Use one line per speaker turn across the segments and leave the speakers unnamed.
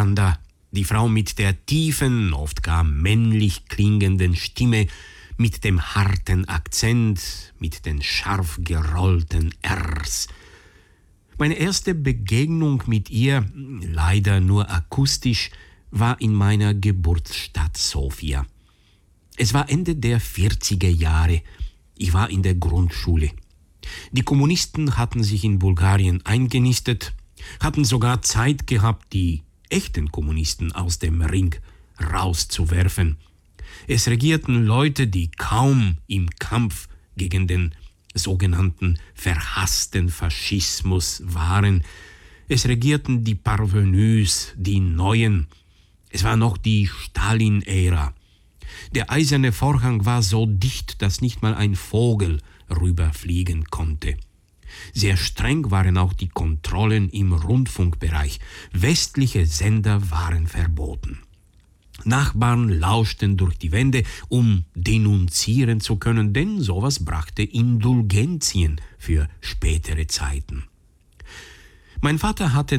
Leander, die Frau mit der tiefen, oft gar männlich klingenden Stimme, mit dem harten Akzent, mit den scharf gerollten Rs. Meine erste Begegnung mit ihr, leider nur akustisch, war in meiner Geburtsstadt Sofia. Es war Ende der 40er Jahre. Ich war in der Grundschule. Die Kommunisten hatten sich in Bulgarien eingenistet, hatten sogar Zeit gehabt, die echten Kommunisten aus dem Ring rauszuwerfen. Es regierten Leute, die kaum im Kampf gegen den sogenannten verhassten Faschismus waren. Es regierten die Parvenus, die Neuen. Es war noch die Stalin-Ära. Der eiserne Vorhang war so dicht, dass nicht mal ein Vogel rüberfliegen konnte. Sehr streng waren auch die Kontrollen im Rundfunkbereich. Westliche Sender waren verboten. Nachbarn lauschten durch die Wände, um denunzieren zu können, denn sowas brachte Indulgenzien für spätere Zeiten. Mein Vater hatte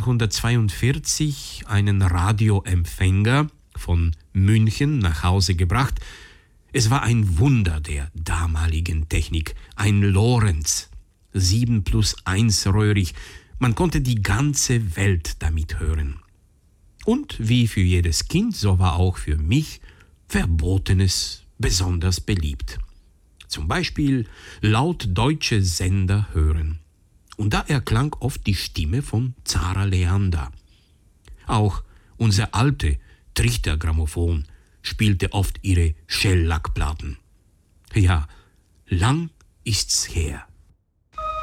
1942 einen Radioempfänger von München nach Hause gebracht. Es war ein Wunder der damaligen Technik, ein Lorenz, 7+1 röhrig. Man konnte die ganze Welt damit hören. Und wie für jedes Kind, so war auch für mich Verbotenes besonders beliebt. Zum Beispiel laut deutsche Sender hören. Und da erklang oft die Stimme von Zara Leander. Auch unser alte Trichtergrammophon spielte oft ihre Schellackplatten. Ja, lang ist's her.